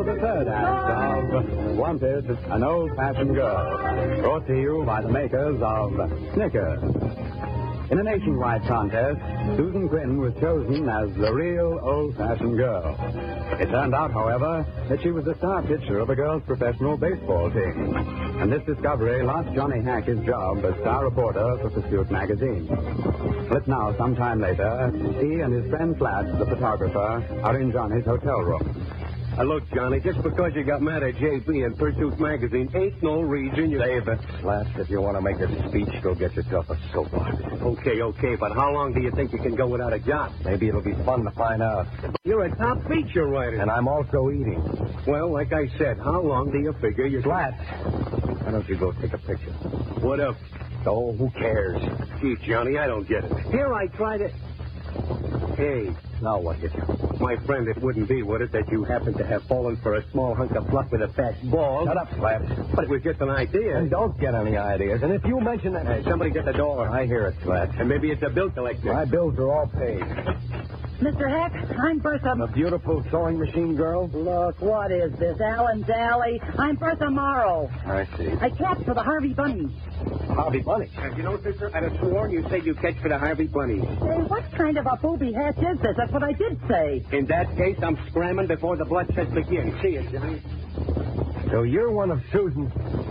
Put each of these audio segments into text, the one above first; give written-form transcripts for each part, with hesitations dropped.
the third act of Wanted, an Old-Fashioned Girl, brought to you by the makers of Snickers. In a nationwide contest, Susan Quinn was chosen as the real old-fashioned girl. It turned out, however, that she was the star pitcher of a girls' professional baseball team. And this discovery lost Johnny Hack his job as star reporter for Pursuit magazine. But now, sometime later, he and his friend Flat, the photographer, are in Johnny's hotel room. Look, Johnny, just because you got mad at J.B. and Pursuit magazine ain't no reason you... Save it, Flash. If you want to make a speech, go get yourself a soapbox. Okay, but how long do you think you can go without a job? Maybe it'll be fun to find out. You're a top feature writer. And I'm also eating. Well, like I said, how long do you figure you... Flash, why don't you go take a picture? What up? Oh, who cares? Gee, Johnny, I don't get it. Here I tried it. Hey. Now what, you My friend, it wouldn't be, would it, that you happened to have fallen for a small hunk of fluff with a fat ball? Shut up, Flash. But it was just an idea. And don't get any ideas. And if you mention that... Hey, somebody's at the door. I hear it, Flash. And maybe it's a bill collector. My bills are all paid. Mr. Heck, I'm Bertha. The beautiful sewing machine girl? Look, what is this, Allen's Alley? I'm Bertha Morrow. I see. I catch for the Harvey Bunny. Harvey Bunny? You know, sister, I'd have sworn you said you catch for the Harvey Bunny. Say, what kind of a booby hatch is this? That's what I did say. In that case, I'm scramming before the bloodshed begins. See you, Johnny. So you're one of Susie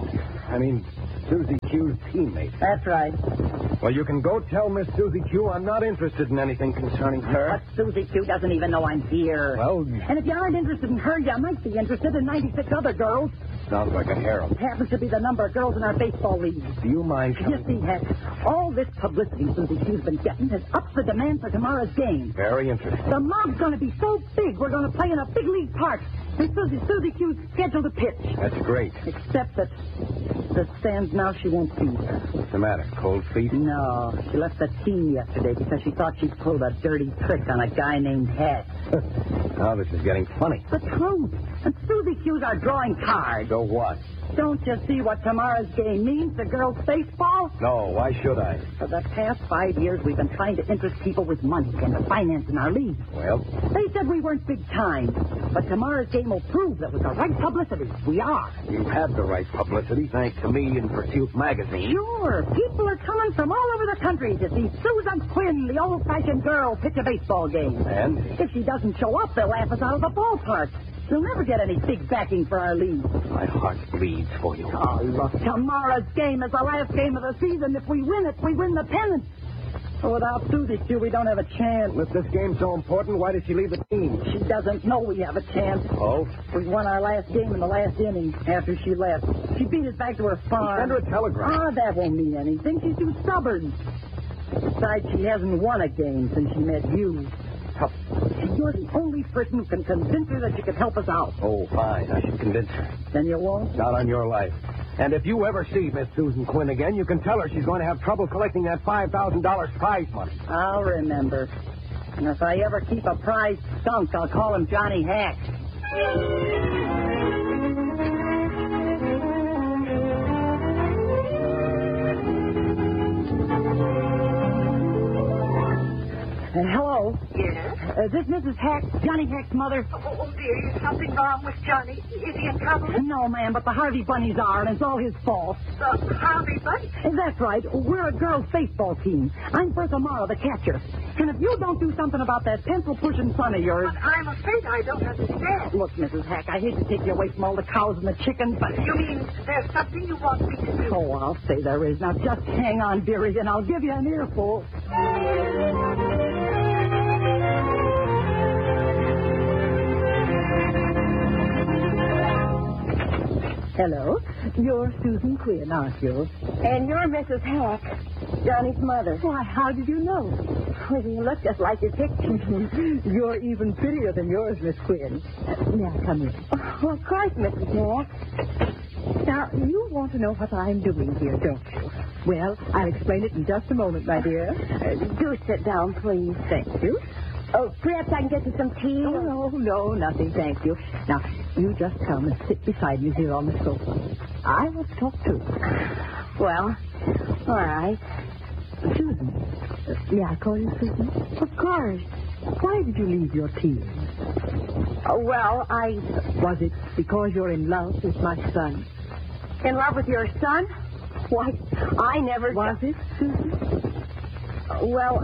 Q's teammates. That's right. Well, you can go tell Miss Susie Q I'm not interested in anything concerning her. But Susie Q doesn't even know I'm here. Well... And if you aren't interested in her, you might be interested in 96 other girls. Sounds like a harem. It happens to be the number of girls in our baseball league. Do you mind You telling see, Heck, all this publicity Susie Q's been getting has upped the demand for tomorrow's game. Very interesting. The mob's going to be so big, we're going to play in a big league park. And Susie Q's scheduled to pitch. That's great. Except that, as it stands now, she won't be there. What's the matter? Cold feet? No, she left the team yesterday because she thought she'd pulled a dirty trick on a guy named Heck. Now this is getting funny. The truth. And Susie Q's our drawing card. So what? Don't you see what tomorrow's game means to girls' baseball? No, why should I? For the past 5 years, we've been trying to interest people with money and to finance in our league. Well? They said we weren't big time. But tomorrow's game will prove that with the right publicity, we are. You have the right publicity, thanks to me and Pursuit magazine. Sure. People are coming from all over the country to see Susan Quinn, the old-fashioned girl, pitch a baseball game. And? If she doesn't show up, they'll laugh us out of the ballpark. She'll never get any big backing for our league. My heart bleeds for you. Oh, look, tomorrow's game is the last game of the season. If we win it, we win the pennant. So without Susie Q, we don't have a chance. If this game's so important, why did she leave the team? She doesn't know we have a chance. Oh? We won our last game in the last inning after she left. She beat us back to her farm. Send her a telegram. Ah, that won't mean anything. She's too stubborn. Besides, she hasn't won a game since she met you. Tough. You're the only person who can convince her that she can help us out. Oh, fine. I should convince her. Then you won't? Not on your life. And if you ever see Miss Susan Quinn again, you can tell her she's going to have trouble collecting that $5,000 prize money. I'll remember. And if I ever keep a prize skunk, I'll call him Johnny Hack. Hello? Yes? This Mrs. Hack, Johnny Hack's mother. Oh, dear, is something wrong with Johnny? Is he in trouble? No, ma'am, but the Harvey Bunnies are, and it's all his fault. The Harvey Bunny? That's right. We're a girls' baseball team. I'm Bertha Morrow, the catcher. And if you don't do something about that pencil-pushing son of yours... But I'm afraid I don't understand. Look, Mrs. Hack, I hate to take you away from all the cows and the chickens, but... You mean there's something you want me to do? Oh, I'll say there is. Now, just hang on, dearie, and I'll give you an earful. Hello. You're Susan Quinn, aren't you? And you're Mrs. Hack, Johnny's mother. Why, how did you know? Well, you look just like your picture. You're even prettier than yours, Miss Quinn. Now, come in. Oh, of course, Mrs. Hack. Now, you want to know what I'm doing here, don't you? Well, I'll explain it in just a moment, my dear. Do sit down, please. Thank you. Oh, perhaps I can get you some tea? Oh, no, nothing, thank you. Now, you just come and sit beside me here on the sofa. I want to talk too. Well, all right. Susan. May I call you Susan? Of course. Why did you leave your team? Well, Was it because you're in love with my son? in love with your son? Why, I never... Was it, Susan? Well,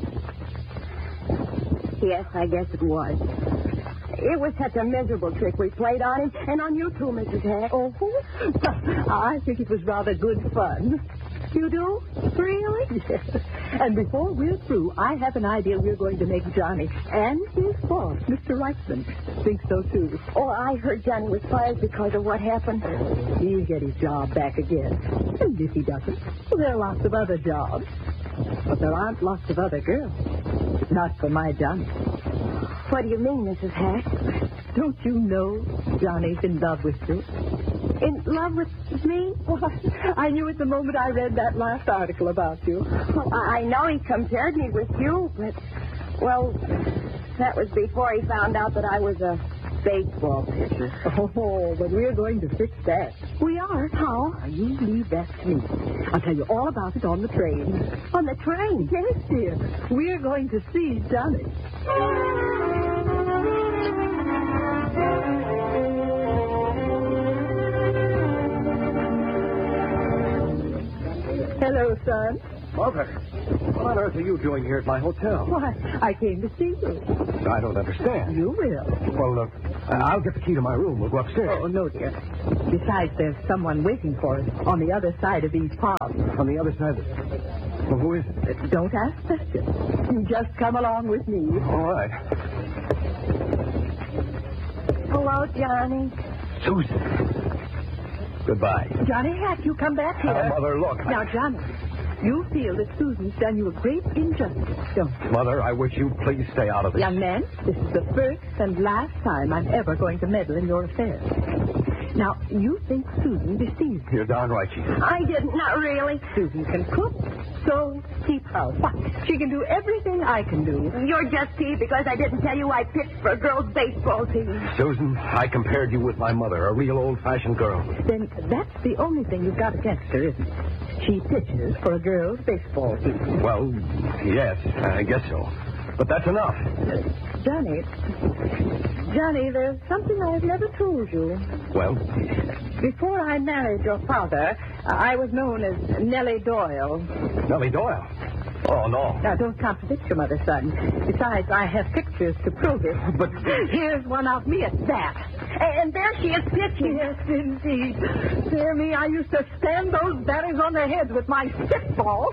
Yes, I guess it was. It was such a miserable trick we played on him, and on you too, Mrs. Heck. Oh, I think it was rather good fun. You do? Really? Yes. And before we're through, I have an idea we're going to make Johnny and his boss, Mr. Reichman, think so too. Oh, I heard Johnny was fired because of what happened. He'll get his job back again. And if he doesn't, well, there are lots of other jobs. But there aren't lots of other girls. Not for my Johnny. What do you mean, Mrs. Hack? Don't you know Johnny's in love with you? In love with me? Why, I knew it the moment I read that last article about you. Well, I know he compared me with you, but, well, that was before he found out that I was a baseball pitcher. Oh, but we're going to fix that. We are? How? Now, you leave that to me. I'll tell you all about it on the train. On the train? Yes, dear. We're going to see Johnny. Hello, son. Mother, what on earth are you doing here at my hotel? Why, I came to see you. I don't understand. You will. Well, look, I'll get the key to my room. We'll go upstairs. Oh, no, dear. Besides, there's someone waiting for us on the other side of these palms. On the other side. Well, who is it? Don't ask questions. You just come along with me. All right. Hello, Johnny. Susan. Goodbye. Johnny Hack, you come back here. Mother, look. Now, Johnny, you feel that Susan's done you a great injustice, don't you? Mother, I wish you'd please stay out of this. Young man, this is the first and last time I'm ever going to meddle in your affairs. Now, you think Susan deceived you. You're darn right she did. I didn't, not really. Susan can cook, sew, keep house. What? She can do everything I can do. You're just peeved because I didn't tell you I pitched for a girls' baseball team. Susan, I compared you with my mother, a real old-fashioned girl. Then that's the only thing you've got against her, isn't it? She pitches for a girls' baseball team. Well, yes, I guess so. But that's enough. Johnny, there's something I've never told you. Well? Before I married your father, I was known as Nellie Doyle. Nellie Doyle? Oh, no. Now, don't contradict your mother, son. Besides, I have pictures to prove it. But here's one of me at that. And there she is pitching. Yes, indeed. Dear me, I used to stand those batters on their heads with my stickball.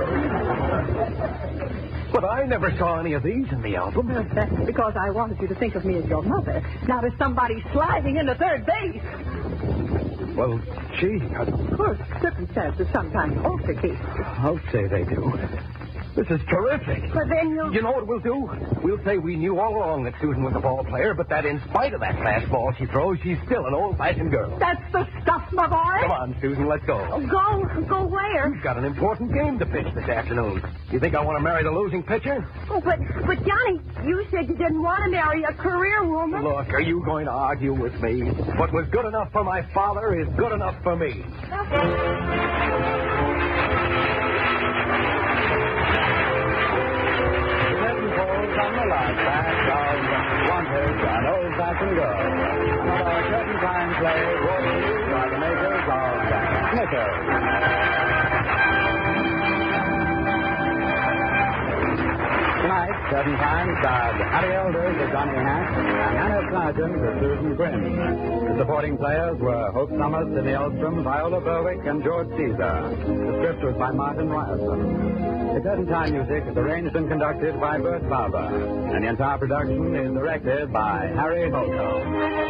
But I never saw any of these in the album. That's because I wanted you to think of me as your mother, not as somebody sliding into third base. Well, gee, Of course, circumstances sometimes alter cases. I'll say they do. This is terrific. But then You know what we'll do? We'll say we knew all along that Susan was a ball player, but that in spite of that fastball she throws, she's still an old-fashioned girl. That's the stuff, my boy. Come on, Susan, let's go. Go where? We've got an important game to pitch this afternoon. You think I want to marry the losing pitcher? Oh, but Johnny, you said you didn't want to marry a career woman. Look, are you going to argue with me? What was good enough for my father is good enough for me. On the live back of Wanted, an old-fashioned girl. Another curtain time play brought to you by the makers of Snickers. Tonight, Curtain Time starred Harry Elders as Johnny Hack and Anna Sargent as Susan Gwynn. The supporting players were Hope Summers, Sidney Elstrom, Viola Berwick, and George Caesar. The script was by Martin Ryerson. The Curtain Time music is arranged and conducted by Bert Barber, and the entire production is directed by Harry Holcomb.